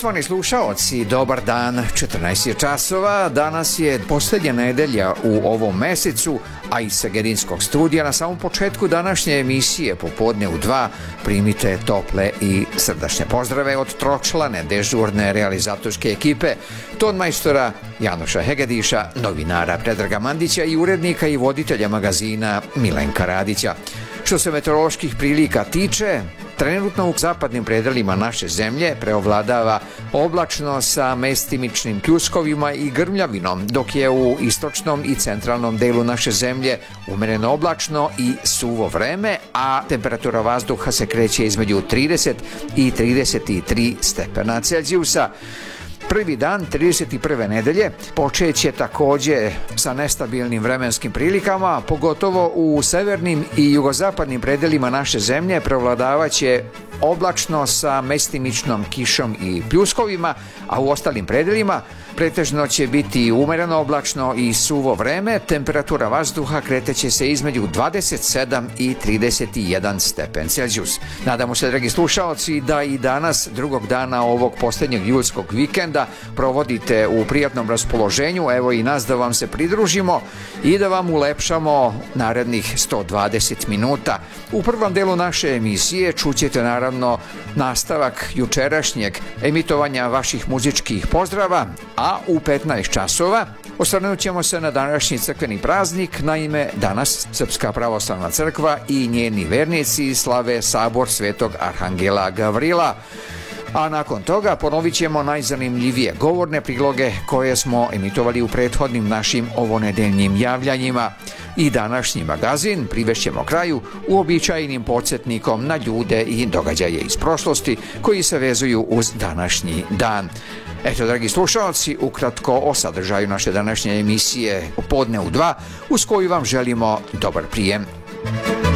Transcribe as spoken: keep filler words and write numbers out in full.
Poštovani slušaoci, dobar dan, četrnaest je časova, danas je posljednja nedelja u ovom mesecu, a iz Segedinskog studija na samom početku današnje emisije Popodne u dva primite tople i srdačne pozdrave od tročlane dežurne realizatorske ekipe, tonmajstora Janoša Hegediša, novinara Predraga Mandića i urednika i voditelja magazina Milenka Radića. Što se meteoroloških prilika tiče, trenutno u zapadnim predelima naše zemlje preovladava oblačno sa mestimičnim pljuskovima i grmljavinom, dok je u istočnom i centralnom delu naše zemlje umereno oblačno i suvo vreme, a temperatura vazduha se kreće između trideset i trideset tri stepena Celzijusa. Prvi dan trideset prve nedelje počeće također sa nestabilnim vremenskim prilikama, pogotovo u severnim i jugozapadnim predelima naše zemlje prevladavaće oblačno sa mestimičnom kišom i pljuskovima, a u ostalim predelima pretežno će biti umereno oblačno i suvo vreme, temperatura vazduha kreteće se između dvadeset sedam i trideset jedan stepen Celzijus. Nadamo se, dragi slušaoci, da i danas, drugog dana ovog posljednjeg julskog vikenda, provodite u prijatnom raspoloženju, evo i nas da vam se pridružimo i da vam ulepšamo narednih sto dvadeset minuta. U prvom delu naše emisije čućete naravno nastavak jučerašnjeg emitovanja vaših muzičkih pozdrava, a u petnaest časova osvrnut ćemo se na današnji crkveni praznik. Naime, danas Srpska pravoslavna crkva i njeni vernici slave sabor Svetog Arhangela Gavrila. A nakon toga ponovit ćemo najzanimljivije govorne priloge koje smo emitovali u prethodnim našim ovonedeljnim javljanjima. I današnji magazin privešćemo kraju uobičajenim podsjetnikom na ljude i događaje iz prošlosti koji se vezuju uz današnji dan. Eto, dragi slušalci, ukratko o sadržaju naše današnje emisije Popodne u dva, uz koju vam želimo dobar prijem.